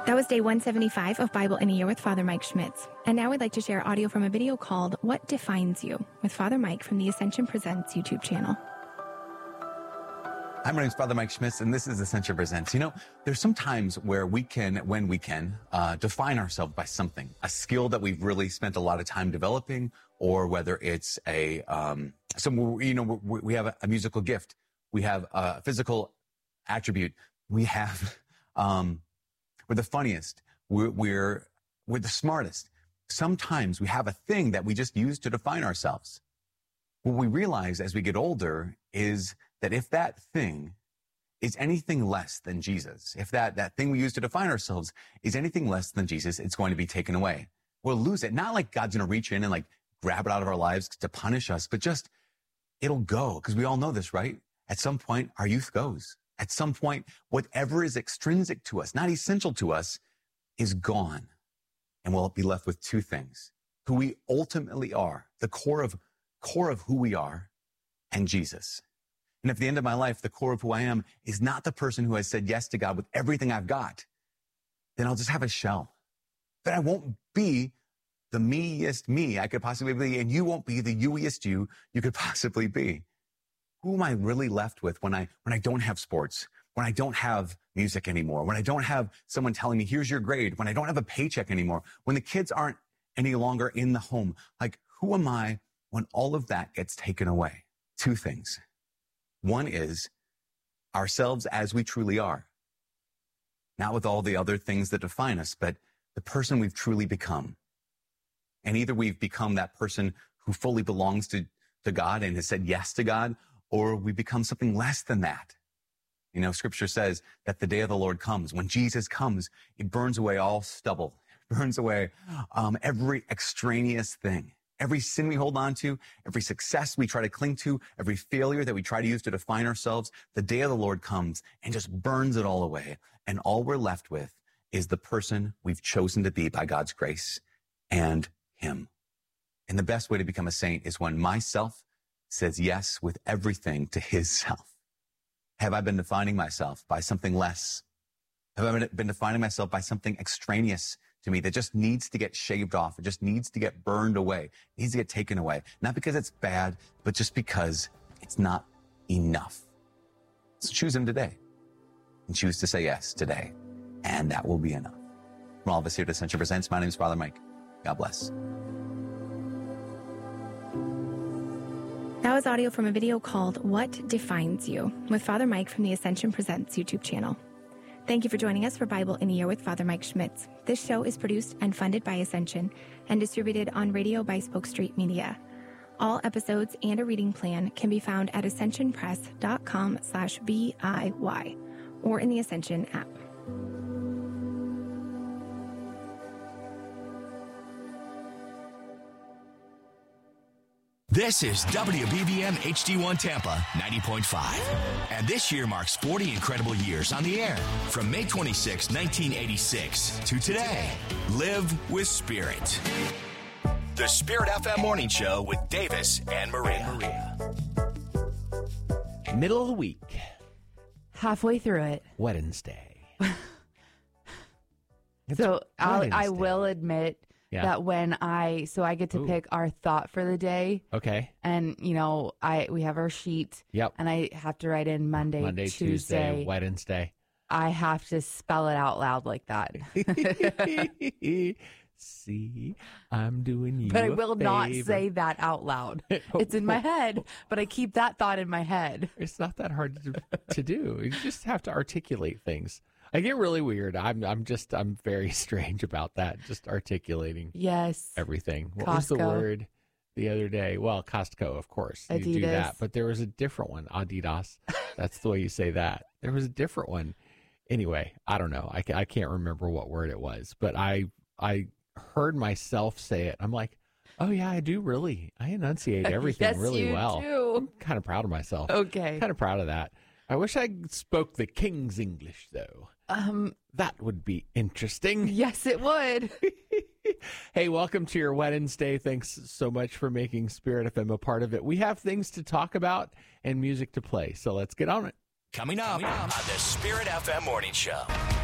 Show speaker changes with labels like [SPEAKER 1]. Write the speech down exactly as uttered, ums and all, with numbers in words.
[SPEAKER 1] That was day one seventy-five of Bible in a Year with Father Mike Schmitz. And now we'd like to share audio from a video called What Defines You? With Father Mike from the Ascension Presents YouTube channel.
[SPEAKER 2] Hi, my name is Father Mike Schmitz, and this is Ascension Presents. You know, there's some times where we can, when we can, uh, define ourselves by something, a skill that we've really spent a lot of time developing, or whether it's a, um, some, you know, we, we have a, a musical gift, we have a physical attribute, we have, um, we're the funniest, we're, we're, we're the smartest. Sometimes we have a thing that we just use to define ourselves. What we realize as we get older is that if that thing is anything less than Jesus, if that, that thing we use to define ourselves is anything less than Jesus, it's going to be taken away. We'll lose it. Not like God's going to reach in and like grab it out of our lives to punish us, but just it'll go. Because we all know this, right? At some point, our youth goes. At some point, whatever is extrinsic to us, not essential to us, is gone. And we'll be left with two things: who we ultimately are, the core of, core of who we are, and Jesus. And if at the end of my life, the core of who I am is not the person who has said yes to God with everything I've got, then I'll just have a shell. But I won't be the me-est me I could possibly be, and you won't be the you-est you you could possibly be. Who am I really left with when I, when I don't have sports, when I don't have music anymore, when I don't have someone telling me, here's your grade, when I don't have a paycheck anymore, when the kids aren't any longer in the home? Like, who am I when all of that gets taken away? Two things. One is ourselves as we truly are. Not with all the other things that define us, but the person we've truly become. And either we've become that person who fully belongs to, to God and has said yes to God, or we become something less than that. You know, Scripture says that the day of the Lord comes. When Jesus comes, it burns away all stubble. It burns away um, every extraneous thing. Every sin we hold on to, every success we try to cling to, every failure that we try to use to define ourselves, the day of the Lord comes and just burns it all away. And all we're left with is the person we've chosen to be by God's grace and Him. And the best way to become a saint is when myself says yes with everything to His self. Have I been defining myself by something less? Have I been defining myself by something extraneous to me that just needs to get shaved off? It just needs to get burned away. It needs to get taken away. Not because it's bad, but just because it's not enough. So choose Him today and choose to say yes today. And that will be enough. From all of us here at Ascension Presents, my name is Father Mike. God bless.
[SPEAKER 1] That was audio from a video called What Defines You? With Father Mike from the Ascension Presents YouTube channel. Thank you for joining us for Bible in a Year with Father Mike Schmitz. This show is produced and funded by Ascension and distributed on radio by Spoke Street Media. All episodes and a reading plan can be found at ascensionpress.com slash B-I-Y or in the Ascension app.
[SPEAKER 3] This is W B B M H D one Tampa ninety point five. And this year marks forty incredible years on the air. From May twenty-sixth, nineteen eighty-six to today. Live with Spirit. The Spirit F M Morning Show with Davis and Maria.
[SPEAKER 4] Middle of the week.
[SPEAKER 5] Halfway through it.
[SPEAKER 4] Wednesday.
[SPEAKER 5] So I'll, I
[SPEAKER 4] Wednesday.
[SPEAKER 5] will admit
[SPEAKER 4] Yeah.
[SPEAKER 5] that when I, so I get to
[SPEAKER 4] Ooh.
[SPEAKER 5] pick our thought for the day.
[SPEAKER 4] Okay.
[SPEAKER 5] And, you know, I we have our sheet.
[SPEAKER 4] Yep.
[SPEAKER 5] And I have to write in Monday,
[SPEAKER 4] Monday,
[SPEAKER 5] Tuesday.
[SPEAKER 4] Tuesday, Wednesday.
[SPEAKER 5] I have to spell it out loud like that.
[SPEAKER 4] See, I'm doing you
[SPEAKER 5] But I
[SPEAKER 4] a
[SPEAKER 5] will not
[SPEAKER 4] favor.
[SPEAKER 5] say that out loud. It's in my head, but I keep that thought in my head.
[SPEAKER 4] It's not that hard to, to do. You just have to articulate things. I get really weird. I'm I'm just I'm very strange about that. Just articulating
[SPEAKER 5] Yes.
[SPEAKER 4] everything. What was the
[SPEAKER 5] Costco.
[SPEAKER 4] word the other day? Well, Costco, of course. You do
[SPEAKER 5] Adidas.
[SPEAKER 4] that. But there was a different one. Adidas. That's the way you say that. There was a different one. Anyway, I don't know. I, ca- I can't remember what word it was. But I I heard myself say it. I'm like, oh, yeah, I do really. I enunciate everything
[SPEAKER 5] Yes,
[SPEAKER 4] really
[SPEAKER 5] you
[SPEAKER 4] well.
[SPEAKER 5] do.
[SPEAKER 4] I'm kind of proud of myself.
[SPEAKER 5] Okay.
[SPEAKER 4] Kind of proud of that. I wish I spoke the King's English, though.
[SPEAKER 5] Um.
[SPEAKER 4] That would be interesting.
[SPEAKER 5] Yes, it would.
[SPEAKER 4] Hey, welcome to your Wednesday. Thanks so much for making Spirit F M a part of it. We have things to talk about and music to play, so let's get on it.
[SPEAKER 3] Coming up on the Spirit F M Morning Show.